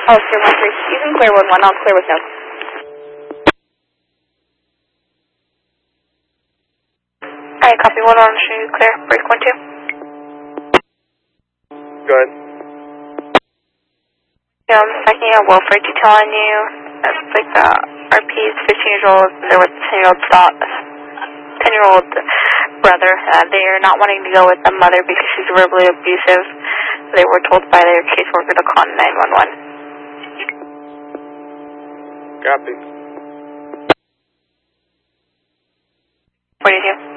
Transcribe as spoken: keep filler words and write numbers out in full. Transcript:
Oh, clear one three. You can clear one one. I'll clear with no. Alright, copy one one. Should you clear? Break one two. Good. Yeah, I'm checking out welfare detail on you. It's like the R P is fifteen years old. They're with ten year old stop. ten year old brother. Uh, they are not wanting to go with the mother because she's verbally abusive. They were told by their caseworker to call nine one one. Copy. What do you do?